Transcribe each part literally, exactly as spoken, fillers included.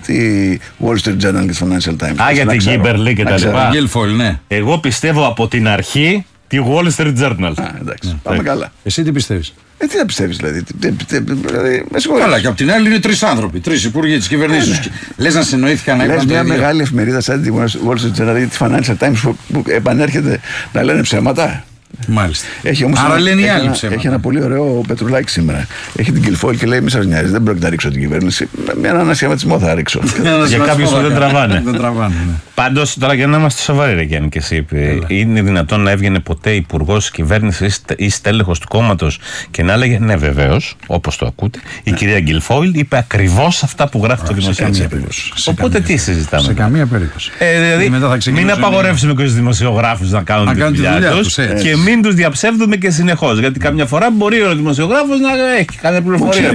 τη Wall Street Journal και τη Financial Times. Α, για την Kimberly και τα λοιπά. Guilfoyle, ναι. Εγώ πιστεύω από την αρχή τη Wall Street Journal. Α, εντάξει, ναι, πάμε καλά. Εσύ τι πιστεύεις? Ε, τι να πιστεύεις δηλαδή, δηλαδή με συγχωρείς. Καλά, και απ' την άλλη είναι τρεις άνθρωποι, τρεις υπουργοί της κυβερνήσεως. Ναι. Λες να συνοήθηκαν να λες είπαν μια το μεγάλη εφημερίδα σαν τη Wall Street Journal ή τη Financial Times που, που επανέρχεται να λένε ψέματα. Μάλιστα. Έχει όμως Άρα ένα, λένε οι άλλοι ένα, ψέματα. έχει ένα πολύ ωραίο Πετρουλάκη σήμερα. Έχει την Guilfoyle και λέει: μη σας νοιάζει, δεν πρόκειται να ρίξω την κυβέρνηση. Με έναν ανασχηματισμό θα ρίξω. Για κάποιους που δεν τραβάνε. Δεν τραβάνε, ναι. Πάντως, τώρα για να είμαστε σοβαροί, ρε Γιάννη, και εσύ, είναι δυνατόν να έβγαινε ποτέ υπουργός της κυβέρνησης ή στέλεχος του κόμματος και να έλεγε ναι, βεβαίως, όπως το ακούτε, η κυρία Guilfoyle είπε ακριβώς αυτά που γράφει το δημοσιογράφο. Οπότε τι συζητάμε? Σε καμία περίπτωση. Δηλαδή, μην απαγορεύσουμε και στους δημοσιογράφους να κάνουν τη δουλειά τους και μην τους διαψεύδουμε και συνεχώς. Γιατί καμιά φορά μπορεί ο δημοσιογράφος να έχει κάποια πληροφορία.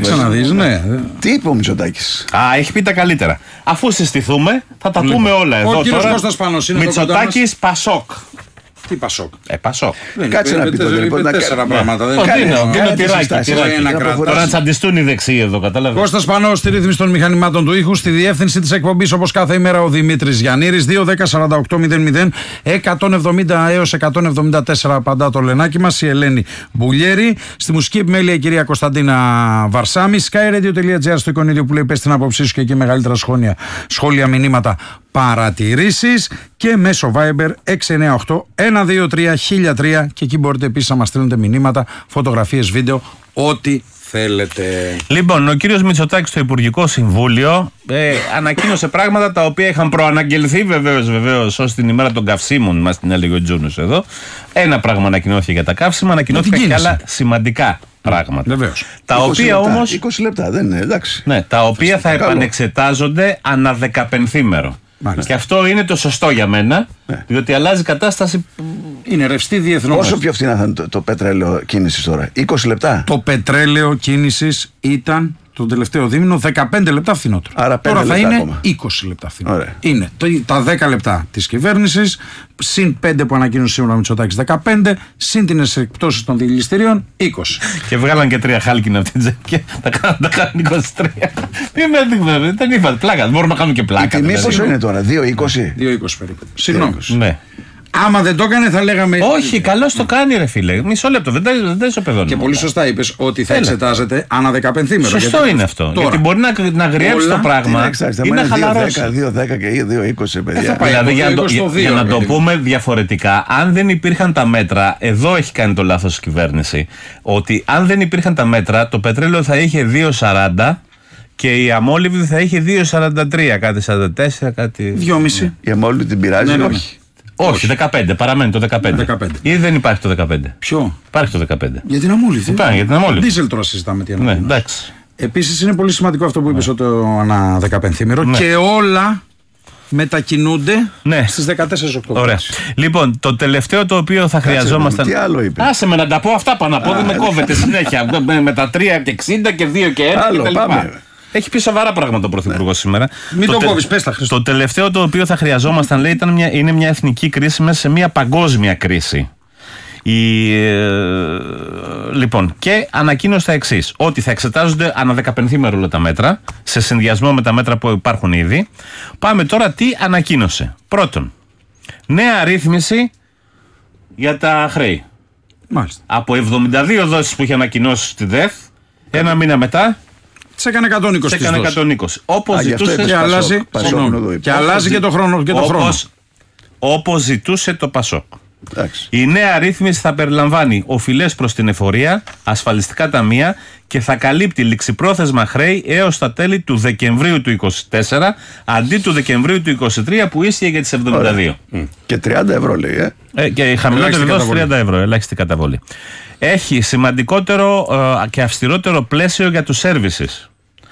Τι είπε ο Μητσοτάκης? Α, έχει πει τα καλύτερα. Αφού συστηθούμε, θα τα πούμε όλα εδώ. Ο κύριος Κώστας Πάνος είναι Μητσοτάκης Πασόκ. Τι Πασόκ? Ε, Πασόκ. Κάτσε να πει το λοιπόν. Τέσσερα πράγματα. Είναι τυράκι. Τώρα να τσαντιστούν οι δεξιοί εδώ, κατάλαβε. Κώστας Πάνος στη ρύθμιση των μηχανημάτων του ήχου, στη διεύθυνση της εκπομπής όπως κάθε ημέρα ο Δημήτρης Γιαννήρης. δύο δέκα σαράντα οκτώ μηδέν μηδέν εκατόν εβδομήντα έως εκατόν εβδομήντα τέσσερα απαντά το λενάκι μας η Ελένη Μπουλιέρη. Στη μουσική επιμέλεια η κυρία Κωνσταντίνα Βαρσάμι. skyradio.gr στο εικονίδιο που λέει πες την άποψή σου και εκεί μεγαλύτερα σχόλια, σχόλια μηνύματα, παρατηρήσεις και μέσω Viber έξι εννιά οκτώ ένα δύο τρία χίλια τρία και εκεί μπορείτε επίσης να μας στείλετε μηνύματα, φωτογραφίες, βίντεο, ό,τι θέλετε. Λοιπόν, ο κύριος Μητσοτάκης στο Υπουργικό Συμβούλιο ε, ανακοίνωσε πράγματα τα οποία είχαν προαναγγελθεί βεβαίως, βεβαίως ως την ημέρα των καυσίμων, μας την έλεγε ο Τζούνος εδώ. Ένα πράγμα ανακοινώθηκε για τα καύσιμα, ανακοινώθηκαν και άλλα σημαντικά πράγματα. Βεβαίως. Τα οποία όμως. είκοσι λεπτά, δεν είναι, εντάξει. Ναι, τα οποία θα καλό. επανεξετάζονται ανά δεκαπενθήμερο. Μάλιστα. Και αυτό είναι το σωστό για μένα, ναι. διότι αλλάζει κατάσταση. Είναι ρευστή διεθνώς. Πόσο πιο φθηνά θα είναι το, το πετρέλαιο κίνησης τώρα, είκοσι λεπτά? Το πετρέλαιο κίνησης ήταν το τελευταίο δίμηνο δεκαπέντε λεπτά φθηνότερο. Άρα τώρα θα είναι ακόμα. είκοσι λεπτά φθηνότερο. Ωραία. Είναι το, τα δέκα λεπτά της κυβέρνησης, συν πέντε που ανακοίνωσε σήμερα ο Μητσοτάκης δεκαπέντε, συν τις εκπτώσεις των δηληστηρίων είκοσι. Και βγάλαν και τρία χάλκινα από την τσέπη και τα κάνουν είκοσι τρία. Μην με δείχνετε, δεν είπατε πλάκα. Μπορούμε να κάνουμε και πλάκα. Η τιμή δηλαδή. πόσο είναι τώρα, δύο είκοσι? δύο είκοσι περίπου. Συγγνώμη. Ναι. Άμα δεν το έκανε θα λέγαμε. Όχι, καλώς το κάνει ρε φίλε. Μισό λεπτό, δεν τα ισοπεδώνω. Και πολύ σωστά είπες ότι θα Έλα. εξετάζεται ανά δεκαπενθήμερο. Σωστό γιατί είναι αυτό. τώρα, γιατί μπορεί να, να γριέψει το πράγμα ή να χαλαρώσει. δύο δέκα και δύο είκοσι, παιδιά. πάει Δηλαδή, από για, δύο το, για, στο δύο, για να το παιδί. πούμε διαφορετικά, αν δεν υπήρχαν τα μέτρα, εδώ έχει κάνει το λάθος η κυβέρνηση, ότι αν δεν υπήρχαν τα μέτρα, το πετρέλαιο θα είχε δύο σαράντα και η αμόλυβδη θα είχε δύο σαράντα τρία, κάτι σαράντα τέσσερα, κάτι. δυόμισι. Η αμόλυβδη την πειράζει, Ναι, ναι, ναι. όχι. Όχι, δεκαπέντε, παραμένει το δεκαπέντε. δεκαπέντε. Ή δεν υπάρχει το δεκαπέντε. Ποιο? Υπάρχει το δεκαπέντε. Για την αμόλυβδη. Υπάρχει, για την αμόλυβδη. Δίζελ τώρα συζητάμε τι Ναι, ανακοίνωση. εντάξει. Επίσης είναι πολύ σημαντικό αυτό που είπες ότι το ανά δεκαπενθήμερο Ναι. και όλα μετακινούνται Ναι. στις δεκατέσσερις Οκτώβρη. Ωραία. Λοιπόν, το τελευταίο το οποίο θα χρειαζόμασταν. Τι άλλο είπε? Άσε με να τα πω αυτά πάνω από, δεν με κόβεται συνέχεια. Με- με τα τρία και εξήντα και δύο και ένα Άλλο, και τα λοιπά. πάμε. Έχει πει σοβαρά πράγματα ο Πρωθυπουργός σήμερα. Μην το τε- κόβεις, πες τα, Χρήστο. Το τελευταίο το οποίο θα χρειαζόμασταν, λέει, ήταν μια, είναι μια εθνική κρίση μέσα σε μια παγκόσμια κρίση. Η, ε, λοιπόν, και ανακοίνωσε τα εξής: ότι θα εξετάζονται ανά δεκαπενθήμερο όλα τα μέτρα, σε συνδυασμό με τα μέτρα που υπάρχουν ήδη. Πάμε τώρα τι ανακοίνωσε. Πρώτον, νέα ρύθμιση για τα χρέη. Μάλιστα. Από εβδομήντα δύο δόσεις που είχε ανακοινώσει στη ΔΕΘ, ένα μήνα μετά Σε έκανε εκατόν είκοσι. σε έκανε τις δόσεις. εκατόν είκοσι. Όπως Α, γι' αυτό ζητούσε, είπες Και αλλάζει, Πασόκ, συγγνώμη, Πασόκ, και αλλάζει και το χρόνο. Και το χρόνο. όπως, όπως ζητούσε το Πασόκ. Εντάξει. Η νέα ρύθμιση θα περιλαμβάνει οφειλές προς την εφορία, ασφαλιστικά ταμεία και θα καλύπτει ληξιπρόθεσμα χρέη έως τα τέλη του Δεκεμβρίου του είκοσι τέσσερα αντί του Δεκεμβρίου του είκοσι τρία που ίσχυε για τις εβδομήντα δύο. Και τριάντα ευρώ λέει, ε. Ε, και η χαμηλότερη Ελάχιστη δόση καταβολή. τριάντα ευρώ, ελάχιστη καταβολή. Έχει σημαντικότερο ε, και αυστηρότερο πλαίσιο για τους services.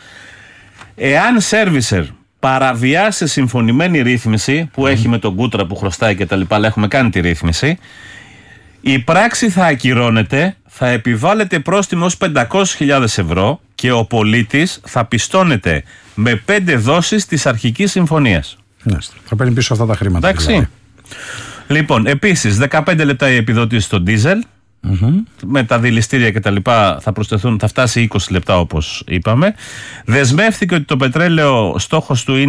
Εάν servicer παραβιάσει συμφωνημένη ρύθμιση που έχει με τον Κούτρα που χρωστάει και τα λοιπά, αλλά έχουμε κάνει τη ρύθμιση, η πράξη θα ακυρώνεται, θα επιβάλλεται πρόστιμο ως πεντακόσιες χιλιάδες ευρώ και ο πολίτης θα πιστώνεται με πέντε δόσεις της αρχικής συμφωνίας. Μάλιστα. Θα παίρνει πίσω αυτά τα χρήματα. Εντάξει. δηλαδή. Λοιπόν, επίσης δεκαπέντε λεπτά η επιδότηση στο ντίζελ. Mm-hmm. Με τα δηληστήρια και τα λοιπά θα προσθεθούν, θα φτάσει είκοσι λεπτά όπως είπαμε. Δεσμεύτηκε ότι το πετρέλαιο στόχος του είναι